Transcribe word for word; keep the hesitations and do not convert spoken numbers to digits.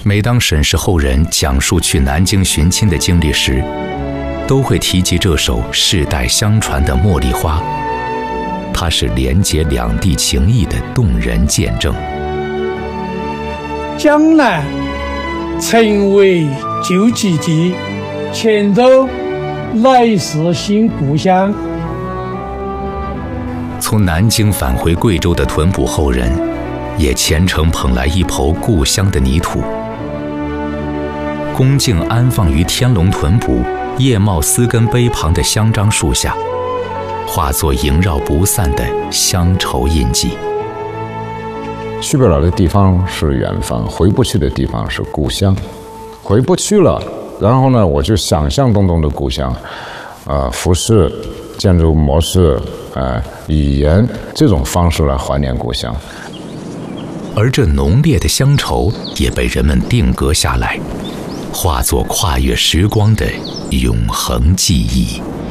每当沈氏后人讲述去南京寻亲的经历时，都会提及这首世代相传的《茉莉花》，它是连结两地情谊的动人见证。 江南成为旧基地，泉州乃是新故乡。 从南京返回贵州的屯捕后人，也虔诚捧来一抔故乡的泥土，恭敬安放于天龙屯捕叶茂丝根碑旁的香樟树下，化作萦绕不散的乡愁印记。 去不了的地方是远方，回不去的地方是故乡。回不去了，然后呢，我就想象中中的故乡，呃，服饰、建筑模式、呃，语言这种方式来怀念故乡。 而这浓烈的乡愁也被人们定格下来，化作跨越时光的永恒记忆。